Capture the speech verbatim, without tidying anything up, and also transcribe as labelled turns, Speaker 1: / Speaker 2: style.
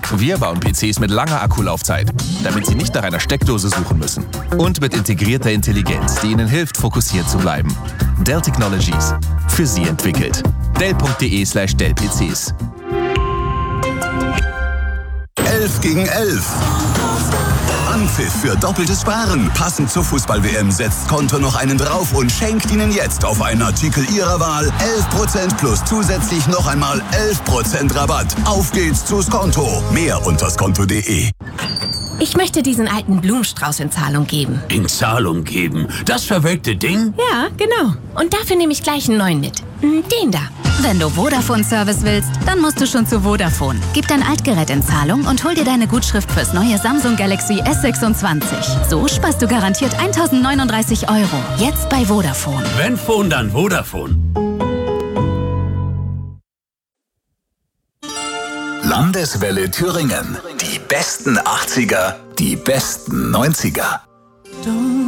Speaker 1: Wir bauen P Cs mit langer Akkulaufzeit, damit Sie nicht nach einer Steckdose suchen müssen. Und mit integrierter Intelligenz, die Ihnen hilft, fokussiert zu bleiben. Dell Technologies. Für Sie entwickelt. Dell.de slash Dell PCs.
Speaker 2: elf gegen elf. Anpfiff für doppeltes Sparen. Passend zur Fußball-W M setzt Konto noch einen drauf und schenkt Ihnen jetzt auf einen Artikel Ihrer Wahl elf Prozent plus zusätzlich noch einmal elf Prozent Rabatt. Auf geht's zu Skonto. Mehr unter skonto punkt de.
Speaker 3: Ich möchte diesen alten Blumenstrauß in Zahlung geben.
Speaker 4: In Zahlung geben? Das verwelkte Ding?
Speaker 3: Ja, genau. Und dafür nehme ich gleich einen neuen mit. Den da.
Speaker 5: Wenn du Vodafone-Service willst, dann musst du schon zu Vodafone. Gib dein Altgerät in Zahlung und hol dir deine Gutschrift fürs neue Samsung Galaxy S sechsundzwanzig. So sparst du garantiert eintausendneununddreißig Euro. Jetzt bei Vodafone.
Speaker 4: Wenn Phone, dann Vodafone.
Speaker 2: Landeswelle Thüringen. Die besten achtziger, die besten neunziger.
Speaker 6: Don't